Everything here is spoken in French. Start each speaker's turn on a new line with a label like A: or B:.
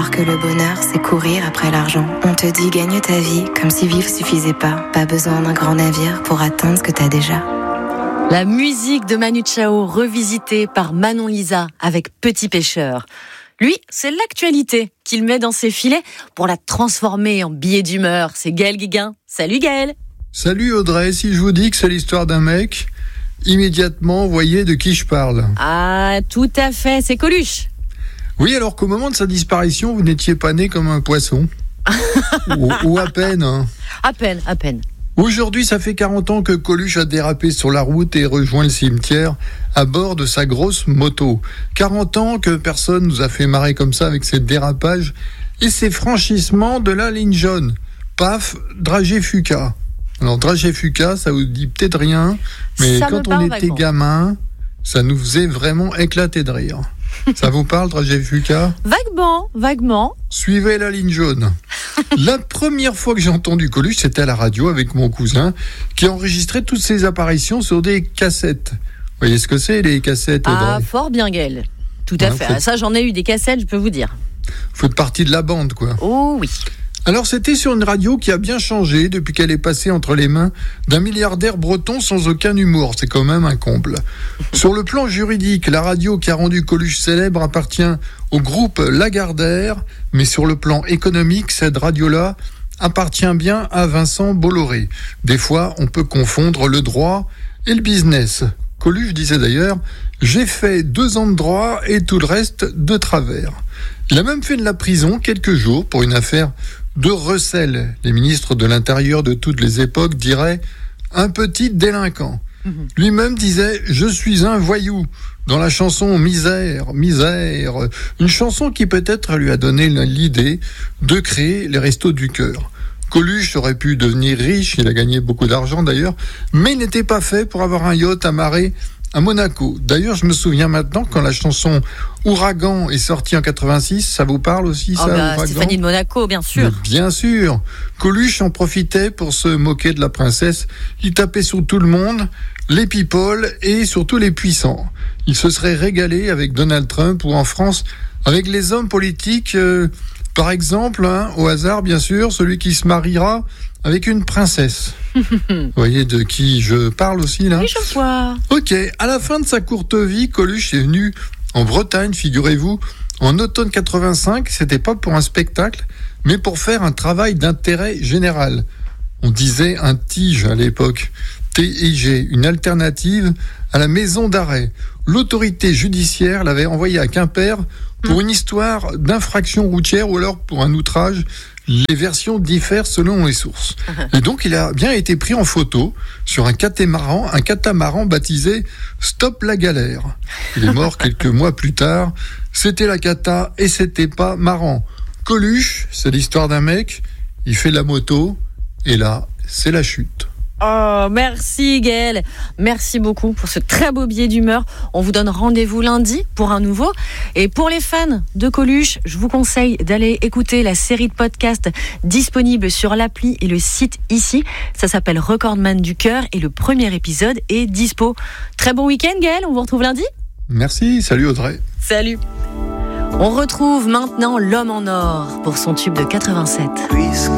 A: croire que le bonheur, c'est courir après l'argent. On te dit gagne ta vie comme si vivre suffisait pas. Pas besoin d'un grand navire pour atteindre ce que t'as déjà.
B: La musique de Manu Chao revisitée par Manon Lisa avec Petit Pêcheur. Lui, c'est l'actualité qu'il met dans ses filets pour la transformer en billet d'humeur. C'est Gaël Guéguin. Salut Gaël.
C: Salut Audrey, si je vous dis que c'est l'histoire d'un mec, immédiatement, voyez de qui je parle.
B: Ah, tout à fait, c'est Coluche.
C: Oui, alors qu'au moment de sa disparition, vous n'étiez pas né comme un poisson. ou à peine. Hein.
B: À peine.
C: Aujourd'hui, ça fait 40 ans que Coluche a dérapé sur la route et rejoint le cimetière à bord de sa grosse moto. 40 ans que personne nous a fait marrer comme ça avec ses dérapages et ses franchissements de la ligne jaune. Paf, Dragé Fuca. Alors, Dragé Fuca, ça vous dit peut-être rien, mais
B: ça
C: quand on était gamin, ça nous faisait vraiment éclater de rire. Ça vous parle, Dragé Fuca ?
B: Vaguement.
C: Suivez la ligne jaune. La première fois que j'ai entendu Coluche, c'était à la radio avec mon cousin qui enregistrait toutes ses apparitions sur des cassettes. Vous voyez ce que c'est, les cassettes, Audrey ?
B: Ah, fort bien, Gaël. Tout à fait. Ça, j'en ai eu des cassettes, je peux vous dire.
C: Vous faites partie de la bande, quoi.
B: Oh oui.
C: Alors, c'était sur une radio qui a bien changé depuis qu'elle est passée entre les mains d'un milliardaire breton sans aucun humour. C'est quand même un comble. Sur le plan juridique, la radio qui a rendu Coluche célèbre appartient au groupe Lagardère, mais sur le plan économique, cette radio-là appartient bien à Vincent Bolloré. Des fois, on peut confondre le droit et le business. Coluche disait d'ailleurs « J'ai fait 2 ans de droit et tout le reste de travers ». Il a même fait de la prison quelques jours pour une affaire de recel. Les ministres de l'Intérieur de toutes les époques diraient « un petit délinquant ». Lui-même disait « je suis un voyou » dans la chanson « Misère, misère », une chanson qui peut-être lui a donné l'idée de créer les Restos du Cœur. Coluche aurait pu devenir riche, il a gagné beaucoup d'argent d'ailleurs, mais il n'était pas fait pour avoir un yacht amarré à Monaco. D'ailleurs, je me souviens maintenant quand la chanson Ouragan est sortie en 86, ça vous parle aussi, ça,
B: Stéphanie de Monaco, bien sûr.
C: Mais bien sûr. Coluche en profitait pour se moquer de la princesse. Il tapait sur tout le monde, les people et surtout les puissants. Il se serait régalé avec Donald Trump ou en France avec les hommes politiques. Par exemple, au hasard, bien sûr, celui qui se mariera avec une princesse. Vous voyez de qui je parle aussi, là ?
B: Oui, je vois.
C: Ok, à la fin de sa courte vie, Coluche est venu en Bretagne, figurez-vous, en automne 85. C'était pas pour un spectacle, mais pour faire un travail d'intérêt général. On disait un TIG à l'époque. TIG, une alternative à la maison d'arrêt. L'autorité judiciaire l'avait envoyé à Quimper pour une histoire d'infraction routière ou alors pour un outrage. Les versions diffèrent selon les sources. Et donc, il a bien été pris en photo sur un catamaran baptisé « Stop la galère ». Il est mort quelques mois plus tard. C'était la cata et c'était pas marrant. Coluche, c'est l'histoire d'un mec, il fait la moto et là, c'est la chute.
B: Oh, merci Gaël. Merci beaucoup pour ce très beau billet d'humeur. On vous donne rendez-vous lundi pour un nouveau. Et pour les fans de Coluche, je vous conseille d'aller écouter la série de podcasts disponible sur l'appli et le site ici. Ça s'appelle Recordman du Cœur et le premier épisode est dispo. Très bon week-end Gaël, on vous retrouve lundi.
C: Merci, salut Audrey.
B: Salut. On retrouve maintenant l'homme en or pour son tube de 87.